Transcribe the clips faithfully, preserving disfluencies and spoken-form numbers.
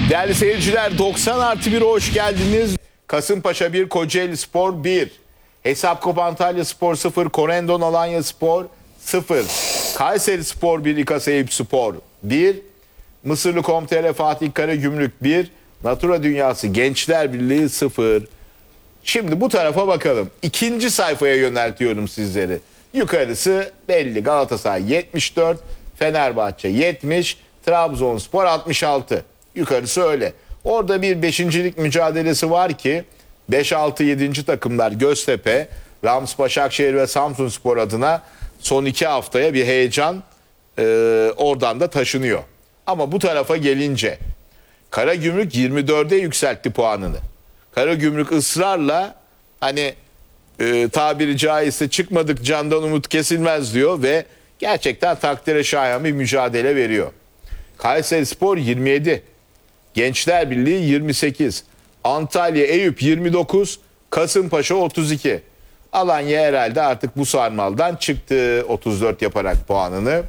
Değerli seyirciler, doksan artı bire hoş geldiniz. Kasımpaşa bir, Kocaeli Spor bir. Hesapkop Antalya Spor sıfır, Korendon Alanya Spor sıfır. Kayseri Spor bir, İKAS Eyüp Spor bir. Mısırlı Komtere Fatih Karagümrük bir. Natura Dünyası Gençler Birliği sıfır. Şimdi bu tarafa bakalım. İkinci sayfaya yöneltiyorum sizleri. Yukarısı belli. Galatasaray yetmiş dört, Fenerbahçe yetmiş, Trabzonspor altmış altı. Yukarısı öyle. Orada bir beşincilik mücadelesi var ki beş altı yedinci takımlar Göztepe, Rams, Başakşehir ve Samsunspor adına son iki haftaya bir heyecan e, oradan da taşınıyor. Ama bu tarafa gelince Karagümrük yirmi dörde yükseltti puanını. Karagümrük ısrarla hani e, tabiri caizse çıkmadık candan umut kesilmez diyor ve gerçekten takdire şayan bir mücadele veriyor. Kayserispor yirmi yedi, Gençler Birliği yirmi sekiz, Antalya Eyüp yirmi dokuz, Kasımpaşa otuz iki. Alanya herhalde artık bu sarmaldan çıktı otuz dört yaparak puanını.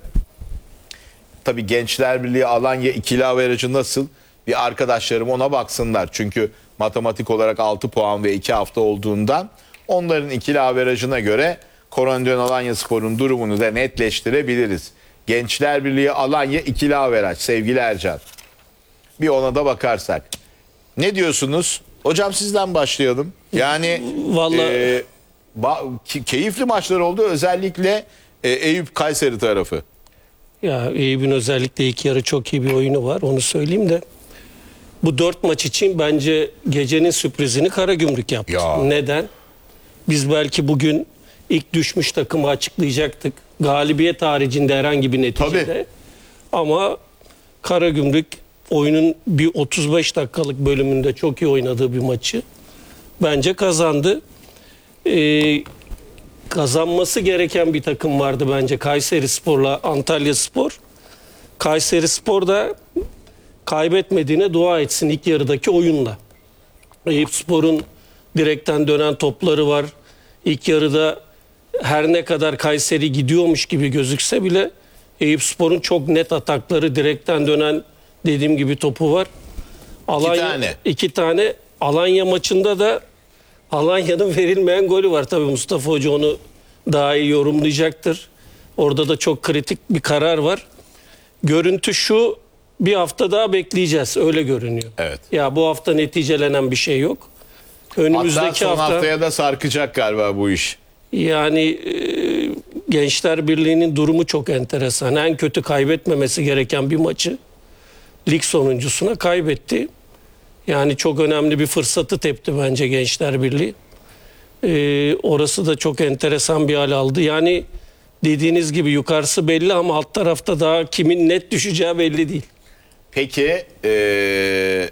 Tabii Gençler Birliği Alanya ikili averajı nasıl? Bir arkadaşlarım ona baksınlar. Çünkü matematik olarak altı puan ve iki hafta olduğundan onların ikili averajına göre Korendon Alanyaspor'un durumunu da netleştirebiliriz. Gençler Birliği Alanya ikili averaj sevgili Ercan. Bir ona da bakarsak. Ne diyorsunuz? Hocam sizden başlayalım. Yani vallahi e, ba- keyifli maçlar oldu. Özellikle e, Eyüp Kayseri tarafı. ya Eyüp'ün özellikle ilk yarı çok iyi bir oyunu var. Onu söyleyeyim de. Bu dört maç için bence gecenin sürprizini Karagümrük yaptı. Ya. Neden? Biz belki bugün ilk düşmüş takımı açıklayacaktık. Galibiyet haricinde herhangi bir neticede. Tabii. Ama Karagümrük oyunun bir otuz beş dakikalık bölümünde çok iyi oynadığı bir maçı bence kazandı. Ee, kazanması gereken bir takım vardı bence Kayserispor'la Antalyaspor. Kayserispor da kaybetmediğine dua etsin ilk yarıdaki oyunla. Eyüpspor'un direkten dönen topları var. İlk yarıda her ne kadar Kayseri gidiyormuş gibi gözükse bile Eyüpspor'un çok net atakları, direkten dönen dediğim gibi topu var. Alanya, İki tane. iki tane. Alanya maçında da Alanya'nın verilmeyen golü var. Tabii Mustafa Hoca onu daha iyi yorumlayacaktır. Orada da çok kritik bir karar var. Görüntü şu, bir hafta daha bekleyeceğiz. Öyle görünüyor. Evet. Ya bu hafta neticelenen bir şey yok. Önümüzdeki Hatta son hafta haftaya da sarkacak galiba bu iş. yani e, Gençler Birliği'nin durumu çok enteresan. En kötü kaybetmemesi gereken bir maçı lig sonuncusuna kaybetti. Yani çok önemli bir fırsatı tepti bence Gençler Birliği. E, orası da çok enteresan bir hal aldı. Yani dediğiniz gibi yukarısı belli ama alt tarafta daha kimin net düşeceği belli değil. Peki ee,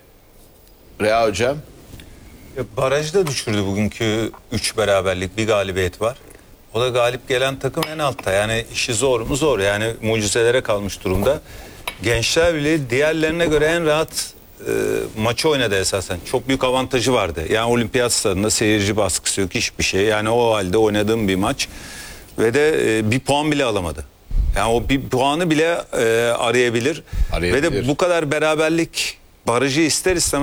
Rea Hocam? Ya barajda düşürdü bugünkü üç beraberlik, bir galibiyet var. O da galip gelen takım en altta. Yani işi zor mu zor. Yani mucizelere kalmış durumda. Gençler Birliği diğerlerine göre en rahat e, maçı oynadı esasen. Çok büyük avantajı vardı. Yani olimpiyat stadında seyirci baskısı yok, hiçbir şey. Yani o halde oynadığım bir maç. Ve de e, bir puan bile alamadı. Yani o bir puanı bile e, arayabilir. Arayabilir. Ve de bu kadar beraberlik barajı ister istemez